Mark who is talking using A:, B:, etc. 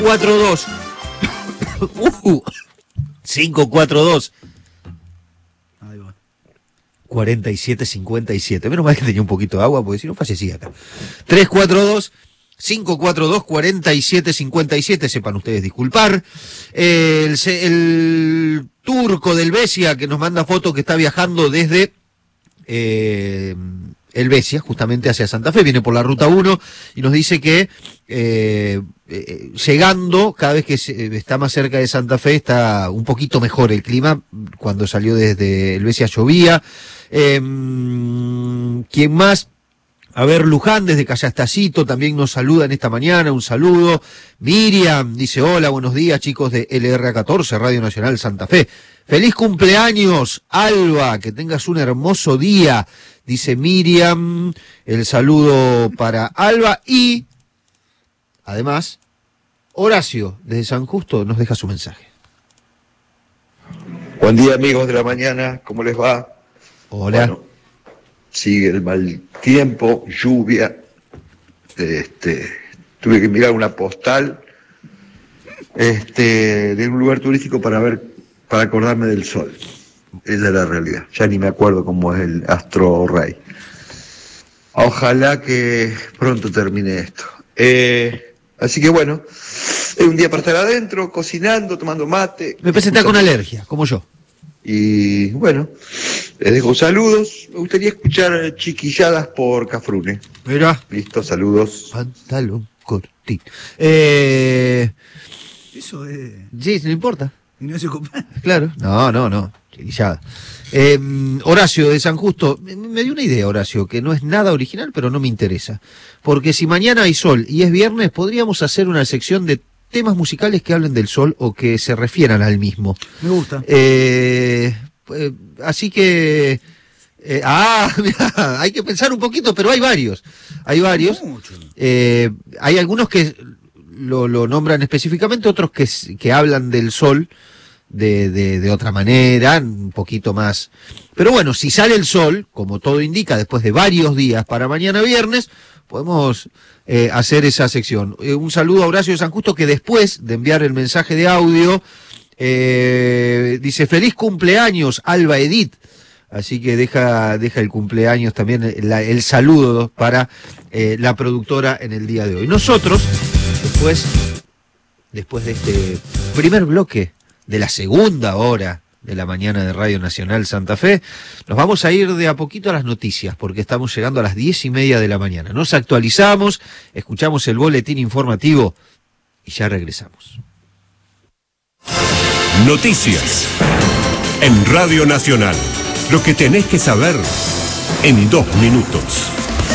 A: 42 542 4757. Menos mal que tenía un poquito de agua, porque si no fallecía acá. 342 542 4757. Sepan ustedes disculpar. El turco del Besia, que nos manda fotos, que está viajando desde el Besia, justamente hacia Santa Fe, viene por la ruta 1 y nos dice que llegando, cada vez que está más cerca de Santa Fe, está un poquito mejor el clima. Cuando salió desde el Besia llovía. ¿Quién más? A ver, Luján desde Callastacito también nos saluda en esta mañana, un saludo. Miriam dice: hola, buenos días chicos de LRA14, Radio Nacional Santa Fe. Feliz cumpleaños, Alba, que tengas un hermoso día, dice Miriam. El saludo para Alba. Y además, Horacio desde San Justo nos deja su mensaje.
B: Buen día, amigos de la mañana, ¿cómo les va?
A: Hola.
B: Bueno, sigue el mal tiempo, lluvia. Tuve que mirar una postal de un lugar turístico para acordarme del sol. Esa es la realidad. Ya ni me acuerdo cómo es el astro rey. Ojalá que pronto termine esto. Así que bueno, es un día para estar adentro, cocinando, tomando mate.
A: Me parece que está con alergia, como yo.
B: Y bueno, les dejo saludos. Me gustaría escuchar Chiquilladas por Cafrune.
A: Mira.
B: Listo, saludos.
A: Pantalón cortito.
C: Eso es...
A: Sí, no importa.
C: Ignacio Copán.
A: Claro. No. Chiquillada. Horacio de San Justo, me dio una idea, Horacio, que no es nada original, pero no me interesa. Porque si mañana hay sol y es viernes, podríamos hacer una sección de temas musicales que hablen del sol o que se refieran al mismo.
C: Me gusta.
A: Así que... mirá, hay que pensar un poquito, pero hay varios. Hay varios.
C: Mucho.
A: Hay algunos que lo nombran específicamente, otros que hablan del sol de otra manera, un poquito más. Pero bueno, si sale el sol, como todo indica, después de varios días para mañana viernes, podemos hacer esa sección. Un saludo a Horacio de San Justo, que después de enviar el mensaje de audio, dice: feliz cumpleaños, Alba Edith. Así que deja el cumpleaños también, el saludo para la productora en el día de hoy. Nosotros, después de este primer bloque de la segunda hora de la mañana de Radio Nacional Santa Fe, nos vamos a ir de a poquito a las noticias, porque estamos llegando a las 10:30 de la mañana. Nos actualizamos, escuchamos el boletín informativo y ya regresamos.
D: Noticias en Radio Nacional. Lo que tenés que saber en 2 minutos.